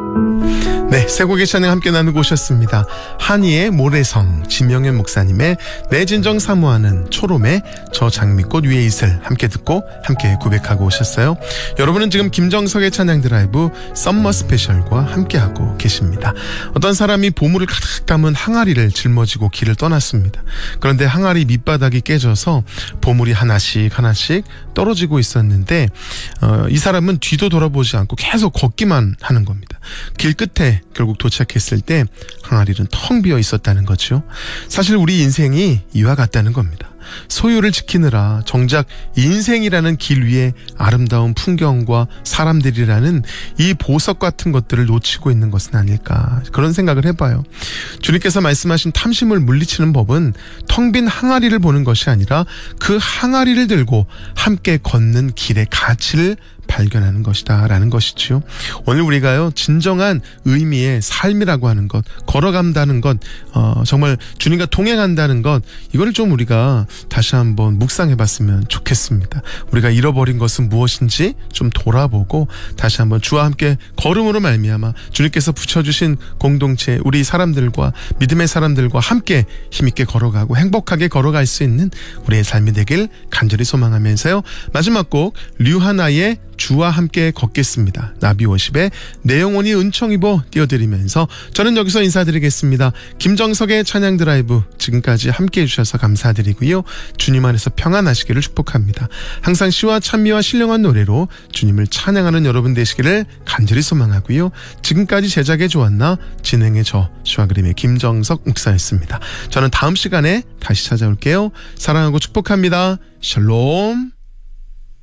네, 세 곡의 찬양 함께 나누고 오셨습니다. 한이의 모래성, 지명현 목사님의 내 진정 사모하는 초롬의 저 장미꽃 위에 있을 함께 듣고 함께 고백하고 오셨어요. 여러분은 지금 김정석의 찬양 드라이브 썸머 스페셜과 함께하고 계십니다. 어떤 사람이 보물을 가득 담은 항아리를 짊어지고 길을 떠났습니다. 그런데 항아리 밑바닥이 깨져서 보물이 하나씩 떨어지고 있었는데 이 사람은 뒤도 돌아보지 않고 계속 걷기만 하는 겁니다. 길 끝에 결국 도착했을 때 항아리는 텅 비어 있었다는 거죠. 사실 우리 인생이 이와 같다는 겁니다. 소유를 지키느라 정작 인생이라는 길 위에 아름다운 풍경과 사람들이라는 이 보석 같은 것들을 놓치고 있는 것은 아닐까, 그런 생각을 해봐요. 주님께서 말씀하신 탐심을 물리치는 법은 텅 빈 항아리를 보는 것이 아니라 그 항아리를 들고 함께 걷는 길의 가치를 발견하는 것이다 라는 것이지요. 오늘 우리가요, 진정한 의미의 삶이라고 하는 것, 걸어간다는 것, 정말 주님과 동행한다는 것, 이걸 좀 우리가 다시 한번 묵상해 봤으면 좋겠습니다. 우리가 잃어버린 것은 무엇인지 좀 돌아보고 다시 한번 주와 함께 걸음으로 말미암아 주님께서 붙여주신 공동체, 우리 사람들과, 믿음의 사람들과 함께 힘있게 걸어가고 행복하게 걸어갈 수 있는 우리의 삶이 되길 간절히 소망하면서요, 마지막 곡 류하나의 주와 함께 걷겠습니다. 나비워십의 내 영혼이 은총 입어 띄워드리면서 저는 여기서 인사드리겠습니다. 김정석의 찬양 드라이브, 지금까지 함께 해주셔서 감사드리고요, 주님 안에서 평안하시기를 축복합니다. 항상 시와 찬미와 신령한 노래로 주님을 찬양하는 여러분 되시기를 간절히 소망하고요, 지금까지 제작에 좋았나 진행의 저 시와 그림의 김정석 목사였습니다. 저는 다음 시간에 다시 찾아올게요. 사랑하고 축복합니다. 샬롬.